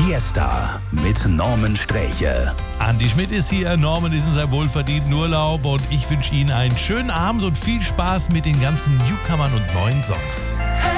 Fiesta mit Norman Sträche. Andi Schmidt ist hier, Norman ist in seinem wohlverdienten Urlaub und ich wünsche Ihnen einen schönen Abend und viel Spaß mit den ganzen Newcomern und neuen Songs.